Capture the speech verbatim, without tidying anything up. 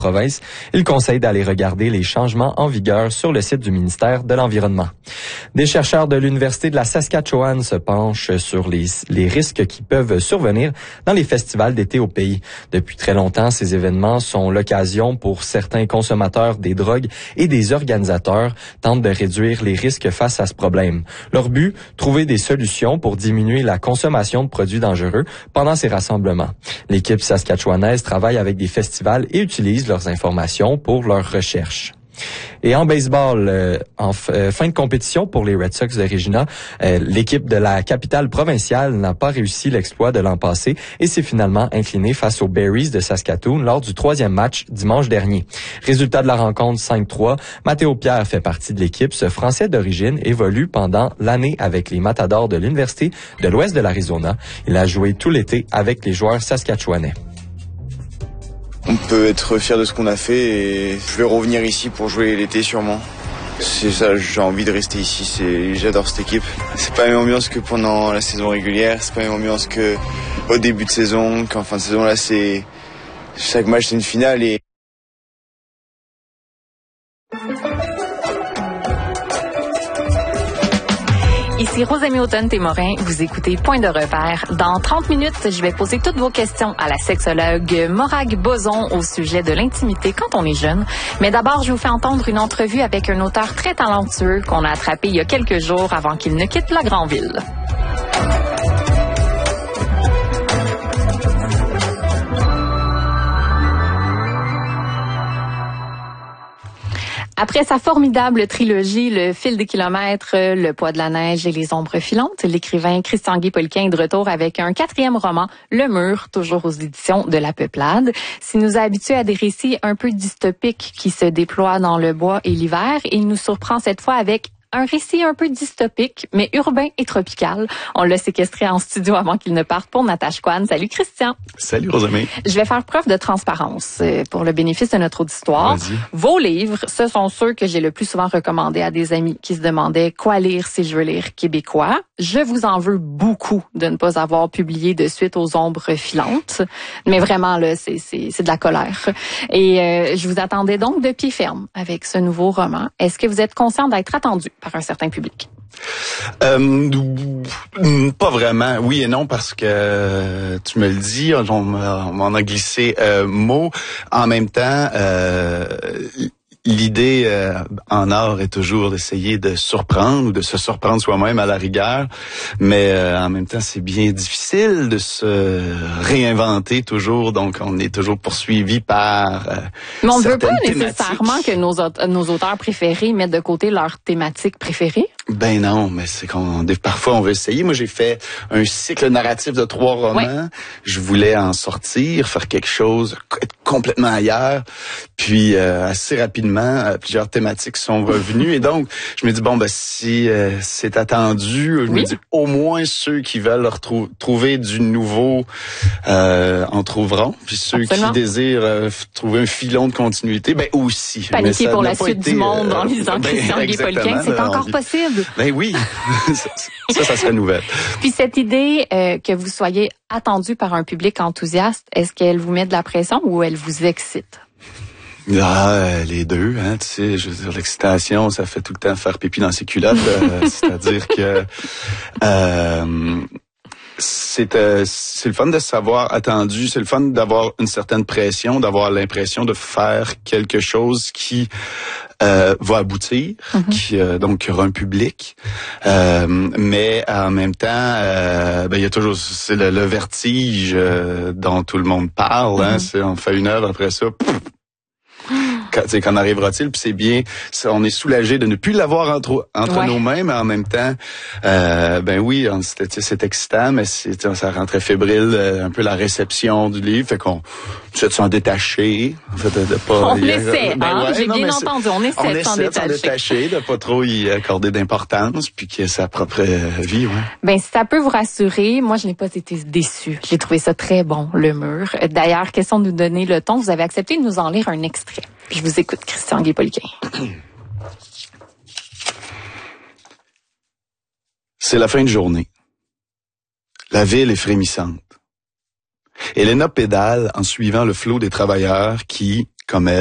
province, il conseille d'aller regarder les changements en vigueur sur le site du ministère de l'Environnement. Des chercheurs de l'Université de la Saskatchewan se penchent sur les, les risques qui peuvent survenir dans les festivals d'été au pays. Depuis très longtemps, ces événements sont l'occasion pour certains consommateurs des drogues et des organisateurs tentent de réduire les risques face à ce problème. Leur but, trouver des solutions pour diminuer la consommation de produits dangereux pendant ces rassemblements. L'équipe saskatchewanaise travaille avec des festivals et utilise leurs informations pour leurs recherches. Et en baseball, euh, en f- euh, fin de compétition pour les Red Sox de Regina, euh, l'équipe de la capitale provinciale n'a pas réussi l'exploit de l'an passé et s'est finalement inclinée face aux Berries de Saskatoon lors du troisième match dimanche dernier. Résultat de la rencontre cinq trois, Mathéo Pierre fait partie de l'équipe. Ce Français d'origine évolue pendant l'année avec les Matadors de l'Université de l'Ouest de l'Arizona. Il a joué tout l'été avec les joueurs saskatchewanais. On peut être fier de ce qu'on a fait et je vais revenir ici pour jouer l'été sûrement. C'est ça, j'ai envie de rester ici, c'est, j'adore cette équipe. C'est pas la même ambiance que pendant la saison régulière, c'est pas la même ambiance que au début de saison, qu'en fin de saison. Là, c'est chaque match c'est une finale et Ici Rosamie Automne-Témorin, vous écoutez Point de repère. Dans trente minutes, je vais poser toutes vos questions à la sexologue Morag Boson au sujet de l'intimité quand on est jeune. Mais d'abord, je vous fais entendre une entrevue avec un auteur très talentueux qu'on a attrapé il y a quelques jours avant qu'il ne quitte la grande ville. Après sa formidable trilogie, Le fil des kilomètres, Le poids de la neige et Les ombres filantes, l'écrivain Christian-Guy Poliquin est de retour avec un quatrième roman, Le mur, toujours aux éditions de La Peuplade. S'il nous a habitués à des récits un peu dystopiques qui se déploient dans le bois et l'hiver, il nous surprend cette fois avec un récit un peu dystopique, mais urbain et tropical. On l'a séquestré en studio avant qu'il ne parte pour Natashquan. Salut Christian. Salut Rosamie. Je vais faire preuve de transparence euh, pour le bénéfice de notre auditoire. Vas-y. Vos livres, ce sont ceux que j'ai le plus souvent recommandés à des amis qui se demandaient quoi lire si je veux lire québécois. Je vous en veux beaucoup de ne pas avoir publié de suite aux ombres filantes. Mais vraiment, là, c'est, c'est, c'est de la colère. Et euh, je vous attendais donc de pied ferme avec ce nouveau roman. Est-ce que vous êtes conscient d'être attendu par un certain public? Euh, pas vraiment. Oui et non, parce que tu me le dis, on, on m'en a glissé euh, mot. En même temps, euh, l'idée euh, en art est toujours d'essayer de surprendre ou de se surprendre soi-même à la rigueur, mais euh, en même temps, c'est bien difficile de se réinventer toujours, donc on est toujours poursuivi par euh, Mais on ne veut pas thématiques. nécessairement que nos, aut- nos auteurs préférés mettent de côté leur thématique préférée. Ben non, mais c'est qu'on parfois on veut essayer. Moi, j'ai fait un cycle narratif de trois romans. Ouais. Je voulais en sortir, faire quelque chose, être complètement ailleurs. Puis euh, assez rapidement, euh, plusieurs thématiques sont revenues et donc je me dis bon ben si euh, c'est attendu, je Oui. me dis au moins ceux qui veulent retrou- trouver du nouveau euh, en trouveront. Puis ceux Absolument. qui désirent euh, f- trouver un filon de continuité, ben aussi. Mais Paniquer ça pour n'a la pas suite été, du monde en euh, lisant ben, Christian-Guy exactement, Poliquin, c'est là, encore on- possible. Ben oui, ça, ça, ça serait nouvelle. Puis cette idée euh, que vous soyez attendu par un public enthousiaste, est-ce qu'elle vous met de la pression ou elle vous excite? Ah, euh, les deux, hein, tu sais, je veux dire, l'excitation, ça fait tout le temps faire pipi dans ses culottes, euh, c'est-à-dire que euh, c'est euh, c'est le fun de savoir attendu, c'est le fun d'avoir une certaine pression, d'avoir l'impression de faire quelque chose qui euh, va aboutir, Mm-hmm. qui euh, donc il y aura un public, euh, mais en même temps, euh, ben il y a toujours c'est le, le vertige euh, dont tout le monde parle, hein, Mm-hmm. c'est on fait une œuvre après ça. Pff, Quand, qu'en arrivera-t-il? Puis c'est bien, ça, on est soulagé de ne plus l'avoir entre, entre Ouais. nos mains, mais en même temps, euh, ben oui, on, c'était, c'est excitant, mais c'est, ça rentrait fébrile, euh, un peu la réception du livre, fait qu'on essaie de s'en détacher, en fait, de, de pas... On y- essaie, ben hein? ouais, J'ai non, bien mais c'est- entendu, on essaie on de s'en essaie de s'en détacher. détacher, de pas trop y accorder d'importance, puis qu'il y ait sa propre euh, vie, ouais. Ben, si ça peut vous rassurer, moi, je n'ai pas été déçue. J'ai trouvé ça très bon, Le mur. D'ailleurs, question de nous donner le ton, vous avez accepté de nous en lire un extrait. Je vous écoute, Christian-Guy Poliquin. C'est la fin de journée. La ville est frémissante. Elena pédale en suivant le flot des travailleurs qui, comme elle.